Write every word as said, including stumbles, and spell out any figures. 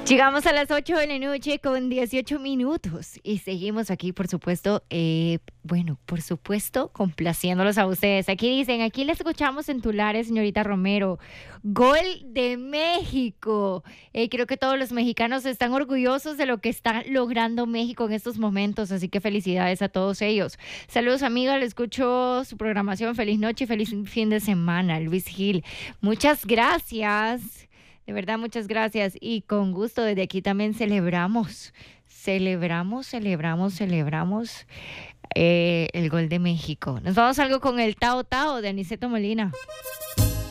Llegamos a las ocho de la noche con dieciocho minutos y seguimos aquí, por supuesto, eh, bueno, por supuesto, complaciéndolos a ustedes. Aquí dicen, aquí les escuchamos en Tulares, señorita Romero. Gol de México. Eh, creo que todos los mexicanos están orgullosos de lo que está logrando México en estos momentos, así que felicidades a todos ellos. Saludos, amiga, le escucho su programación. Feliz noche y feliz fin de semana, Luis Gil. Muchas gracias. De verdad, muchas gracias. Y con gusto, desde aquí también celebramos, celebramos, celebramos, celebramos eh, el gol de México. Nos vamos algo con el Tao Tao de Aniceto Molina.